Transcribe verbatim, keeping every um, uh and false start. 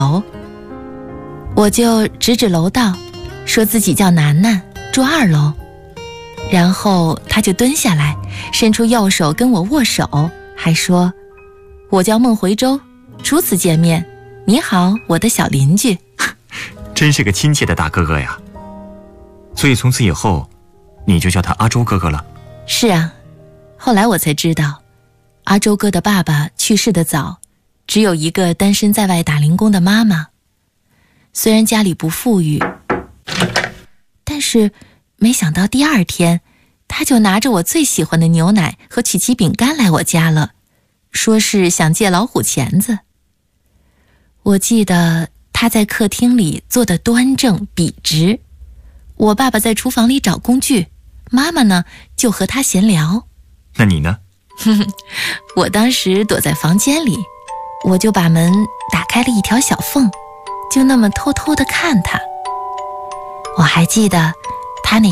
楼，我就指指楼道，说自己叫楠楠，住二楼。然后他就蹲下来，伸出右手跟我握手，还说我叫孟回舟，初次见面，你好，我的小邻居。 真是个亲切的大哥哥呀。所以从此以后你就叫他阿周哥哥了？ 是啊，后来我才知道，阿周哥的爸爸去世的早，只有一个单身在外打零工的妈妈。虽然家里不富裕，但是没想到第二天他就拿着我最喜欢的牛奶和曲奇饼干来我家了，说是想借老虎钳子。我记得他在客厅里坐得端正笔直，我爸爸在厨房里找工具，妈妈呢就和他闲聊。 那你呢？ 我当时躲在房间里，我就把门打开了一条小缝，就那么偷偷地看他。我还记得